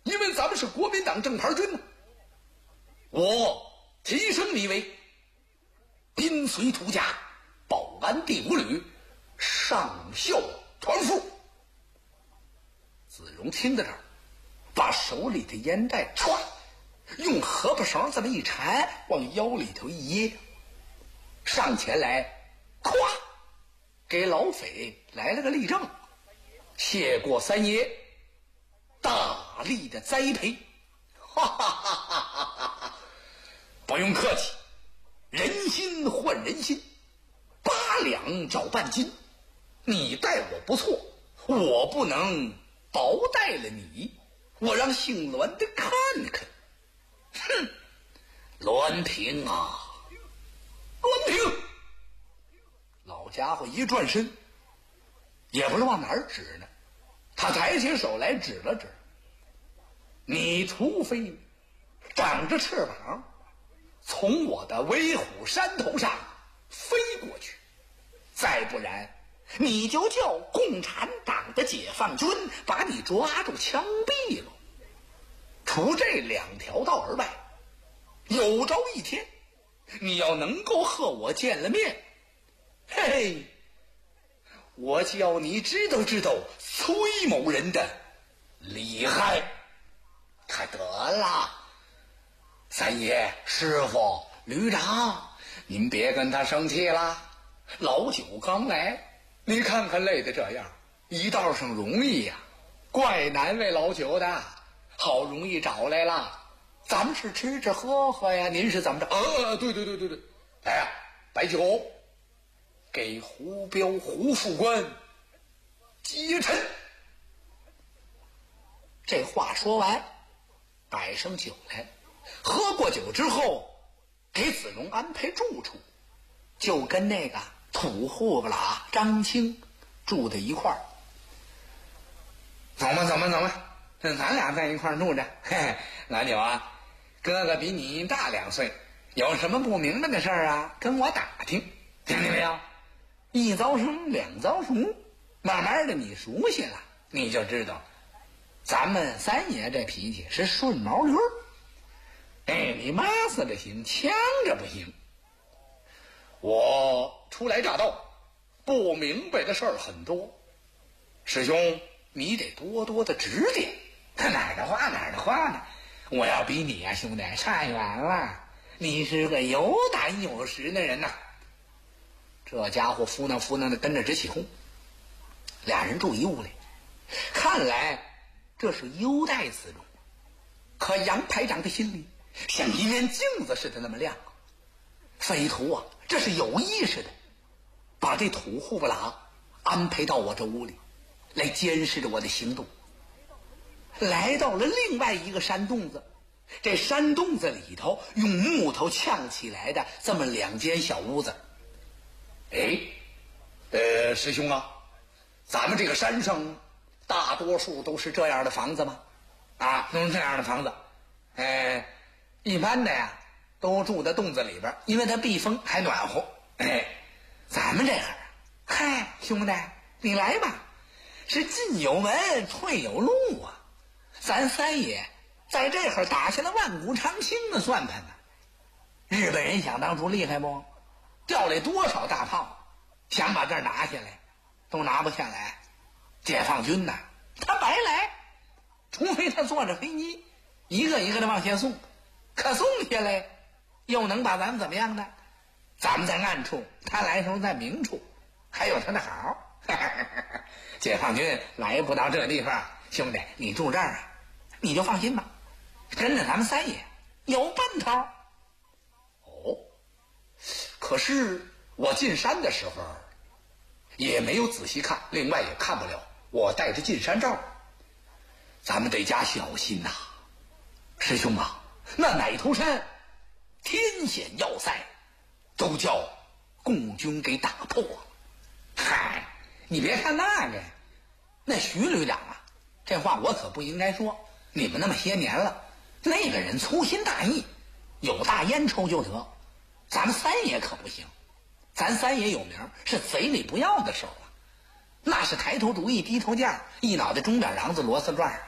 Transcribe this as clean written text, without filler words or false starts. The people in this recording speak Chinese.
因为咱们是国民党正牌军呢。我提升你为宾随土家保安第5旅上校团副。子荣听到这儿，把手里的烟袋歘，用荷包绳这么一缠，往腰里头一掖，上前来，咵，给老匪来了个立正，谢过三爷大力的栽培。哈哈哈哈哈哈！不用客气，人心换人心，8两找半斤。你待我不错，我不能薄待了你，我让姓栾的看看。哼，栾平啊，栾平！老家伙一转身，也不知道往哪儿指呢，他抬起手来指了指。你除非长着翅膀，从我的威虎山头上飞过去，再不然你就叫共产党的解放军把你抓住枪毙了。除这2条道而外，有朝一天你要能够和我见了面，嘿嘿，我叫你知道知道崔某人的厉害。可得了，三爷、师傅、旅长，您别跟他生气了。老九刚来，你看看累得这样，一道上容易呀，怪难为老九的。好容易找来了，咱们是吃吃喝喝呀，您是怎么着？对，来呀，白酒，给胡彪胡副官接尘。这话说完，摆上酒来，喝过酒之后，给子荣安排住处，就跟那个土户子啦张青住在一块儿。走吧，咱俩在一块儿住着。嘿嘿，老九啊，哥哥比你大2岁，有什么不明白的事儿啊，跟我打听，听见没有？一遭生2遭熟，慢慢的你熟悉了，你就知道咱们三爷这脾气是顺毛驴。哎，你骂死着行，呛着不行。我初来乍到，不明白的事儿很多，师兄你得多多的指点。哪儿的话呢？我要比你呀，兄弟差远了。你是个有胆有识的人呐。这家伙敷弄的跟着直起哄。俩人住一屋里，看来这是优待子荣。可杨排长的心里像一面镜子似的那么亮。匪徒啊，这是有意识的，把这土户不拉安排到我这屋里来监视着我的行动。来到了另外一个山洞子，这山洞子里头用木头呛起来的这么2间小屋子。师兄啊，咱们这个山上大多数都是这样的房子吗？啊，都是这样的房子。一般的呀都住在洞子里边，因为它避风还暖和。咱们这儿啊，嗨，兄弟你来吧，是进有门退有路啊。咱三爷在这儿打下了万古长青的算盘呢。日本人想当初厉害不？调来多少大炮，想把这儿拿下来，都拿不下来。解放军呐，他白来，除非他坐着飞机一个一个的往前送，可送下来又能把咱们怎么样呢？咱们在暗处，他来时候在明处，还有他的好。解放军来不到这地方，兄弟你住这儿啊，你就放心吧，跟着咱们三爷有奔头。可是我进山的时候也没有仔细看，另外也看不了，我带着进山罩，咱们得加小心呐。师兄啊，那奶头山天险要塞都叫共军给打破了。嗨，你别看那个，那徐旅长啊，这话我可不应该说，你们那么些年了，那个人粗心大意，有大烟抽就得。咱们三爷可不行，咱三爷有名是贼里不要的手啊，那是抬头主义低头价，一脑袋钟表瓤子螺丝转。